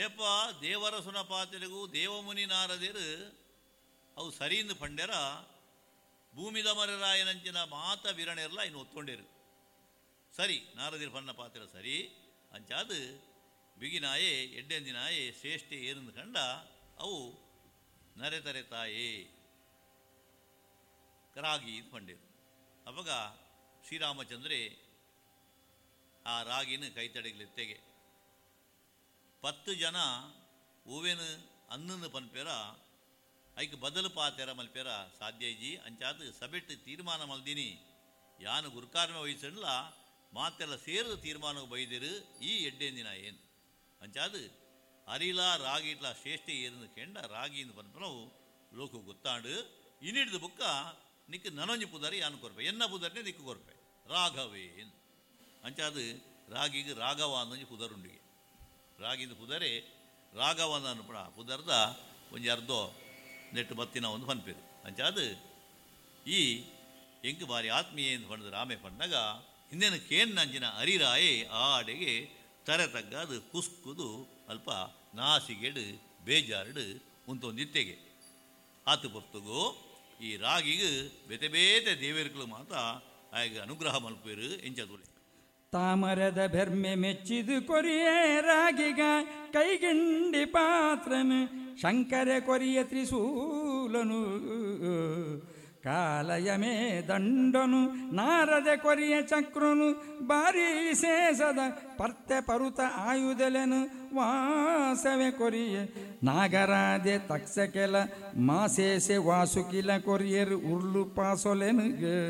ಏಪ ದೇವರಸುನ ಪಾತ್ರೆಗೂ ದೇವಮುನಿ ನಾರದಿರು ಅವು ಸರಿಯಿಂದ ಪಂಡ್ಯರ ಭೂಮಿದ ಮರರಾಯನಂಚಿನ ಮಾತ ವಿರಣೆಲ್ಲ ಇನ್ನು ಒತ್ತೊಂಡಿರು ಸರಿ ನಾರದಿರು ಪನ್ನ ಪಾತ್ರ ಸರಿ ಅಂಚಾದು ಬಿಗಿನಾಯೇ ಎಡ್ಡೆಂದಿನಾಯೇ ಶ್ರೇಷ್ಠ ಏರಿಂದ ಕಂಡ ಅವು ನರೆತರೆ ತಾಯೇ ರಾಗಿ ಪಂಡಿರು ಅವಾಗ ಶ್ರೀರಾಮಚಂದ್ರೆ ಆ ರಾಗಿನ ಕೈತಡೆಗಲೆತ್ತೆಗೆ 10 ಜನ ಹೂವೇನು ಅನ್ನನ್ನು ಪನ್ಪೇರ ಐಕ್ ಬದಲು ಪಾತೆರ ಮಲ್ಪೇರ ಸಾಧ್ಯಜಿ ಅಂಚಾದ ಸಬೆಟ್ಟು ತೀರ್ಮಾನ ಮಲ್ದಿನಿ ಯಾನು ಗುರುಕಾರ್ಮ ವಹಿಸಲ್ಲ ಮಾತೆಲ್ಲ ಸೇರಿದ ತೀರ್ಮಾನಕ್ಕೆ ಬೈದಿರು ಈ ಎಡ್ಡೆಂದಿನ ಏನು ಅಂಚಾದ ಅರಿಲ ರಾಗಿ ಇಟ್ಲ ಶ್ರೇಷ್ಠ ಏರಿಂದ ಕೆಂಡ ರಾಗಿಯಿಂದ ಪನ್ಪನವು ಲೋಕ ಗೊತ್ತಾಂಡು ಇನ್ನಿಡ್ದು ಬುಕ್ಕ ನಿಕ್ಕು ನನೊಂಜಿ ಪುದರಿ ಯಾನು ಕೊರ್ಪೆ ಎನ್ನ ಪುದರ್ನೆ ನಿಕ್ಕು ಕೊರ್ಪೆ ರಾಘವೇ ಅಂಚಾದ ರಾಗಿಗೆ ರಾಘವ ಅಂದೊಂಜಿ ಪುದರುಂಡಿಗೆ ರಾಗಿಂದು ಪುದರೆ ರಾಘವನ ಅನ್ಪಡ ಪುದರ್ದ ಒಂಜಿ ಅರ್ಧೋ ನೆಟ್ಟು ಬತ್ತಿನ ಒಂದು ಪನ್ಪೇರು ಅಂಚಾದ ಈ ಎಂಕು ಬಾರಿ ಆತ್ಮೀಯ ಎಂದು ಪಂಡದ ರಾಮೆ ಪಂಡಾಗ ಹಿಂದೇನು ಕೇನ್ ನಂಚಿನ ಅರಿರಾಯೇ ಆಡೆಗೆ ತರೆ ತಗ್ಗ ಅದು ಕುಸ್ಕುದು ಅಲ್ಪ ನಾಸಿಗೆಡು ಬೇಜಾರ್ಡು ಉಂತೊಂದಿತ್ತೆಗೆ ಆತು ಪೊರ್ತುಗು ಈ ರಾಗಿಗೆ ಬೇತೆ ಬೇತೆ ದೇವೇರ್ಗಳು ಮಾತ್ರ ಆಗ ಅನುಗ್ರಹ ಮಲ್ಪೇರು ಎಂಚದುಲೆ ತಾಮರದ ಬೆರ್ಮೆ ಮೆಚ್ಚಿದು ಕೊರಿಯೇ ರಾಗಿಗ ಕೈಗಿಂಡಿ ಪಾತ್ರನು ಶಂಕರ ಕೊರಿಯ ತ್ರಿಶೂಲನು ಕಾಲಯಮೇ ದಂಡನು ನಾರದ ಕೊರಿಯ ಚಕ್ರನು ಬಾರಿ ಶೇಷದ ಪರ್ತೆ ಪರುತ ಆಯುಧಲೆನು ವಾಸವೆ ಕೊರಿಯ ನಾಗರಾದೆ ತಕ್ಷಕೆಲ ಮಾಸೇಸೆ ವಾಸುಕಿಲ ಕೊರಿಯರು ಉರ್ಲು ಪಾಸೊಲೆನು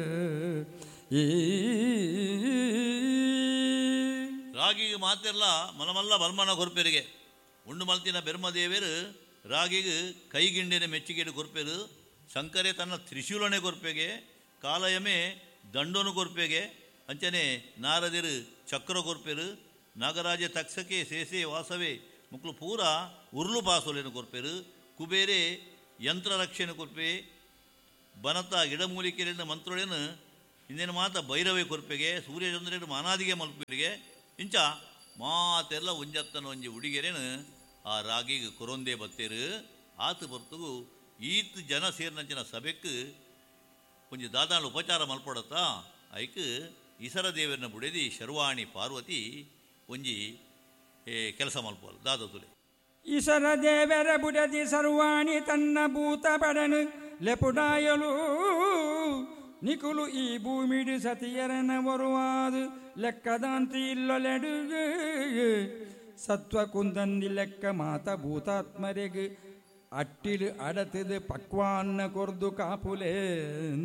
ರಾಗಿಗೆ ಮಾತೆಲ್ಲ ಮನಮಲ್ಲ ಬಲ್ಮನ ಕೊರ್ಪೆರಿಗೆ ಉಂಡು ಮಲ್ತಿನ ಬೆರ್ಮದೇವೇರು ರಾಗಿಗೆ ಕೈಗಿಂಡಿನ ಮೆಚ್ಚಿಗೆಡು ಕೊರ್ಪೆರು ಶಂಕರೆ ತನ್ನ ತ್ರಿಶೂಲನೆ ಕೊರ್ಪೆಗೆ ಕಾಲಯಮೆ ದಂಡೋನು ಕೊರ್ಪೆಗೆ ಅಂಚನೆ ನಾರದಿರು ಚಕ್ರ ಕೊರ್ಪೆರು ನಾಗರಾಜ ತಕ್ಷಕೆ ಸೇಸೆ ವಾಸವೆ ಮಕ್ಕಳು ಪೂರ ಉರ್ಲು ಪಾಸೋಲೆನು ಕೊರ್ಪೆರು ಕುಬೇರೆ ಯಂತ್ರ ರಕ್ಷಣೆ ಕೊರ್ಪೆ ಬನತ ಗಿಡಮೂಲಿಕೆಯನ್ನು ಮಂತ್ರೊಳೆನು ಇನ್ನೇನು ಮಾತ ಭೈರವೆ ಕೊರ್ಪೆಗೆ ಸೂರ್ಯಚಂದ್ರನು ಮಾನಾದಿಗೆ ಮಲ್ಪೆರಿಗೆ ಇಂಚ ಮಾತೆಲ್ಲ ಒಂಜತ್ತನ ಒಂಜಿ ಹುಡುಗೆರೇನು ಆ ರಾಗಿಗೆ ಕೊರೊಂದೆ ಬತ್ತೇರು ಆತು ಬರ್ತುಗು ಈತ್ ಜನ ಸೇರಿನಂಚಿನ ಸಭೆಕ್ಕೆ ಒಂಜಿ ದಾದಾಳು ಉಪಚಾರ ಮಲ್ಪಡತ್ತ ಐಕ್ ಇಸರ ದೇವರನ್ನ ಬುಡೆದಿ ಶರ್ವಾಣಿ ಪಾರ್ವತಿ ಒಂಜಿ ಕೆಲಸ ಮಲ್ಪೋಲ್ ದಾದತುಲೆ ಈಶ್ವರ ದೇವರ ಬುಡದಿ ಸರ್ವಾಣಿ ತನ್ನ ಭೂತ ಪಡನು ಲೆಪುಡಾಯಲು ನಿಕುಲು ಈ ಭೂಮಿಡು ಸತಿಯರನ ಬರುವಾದು ಲೆಕ್ಕದಾಂತಿ ಇಲ್ಲೊಲೆಡು ಸತ್ವ ಕುಂದಂದಿ ಲೆಕ್ಕ ಮಾತ ಭೂತಾತ್ಮರೆಗೆ ಅಟ್ಟಿಲು ಅಡತದು ಪಕ್ವಾನ್ನ ಕೊರ್ದು ಕಾಪುಲೆ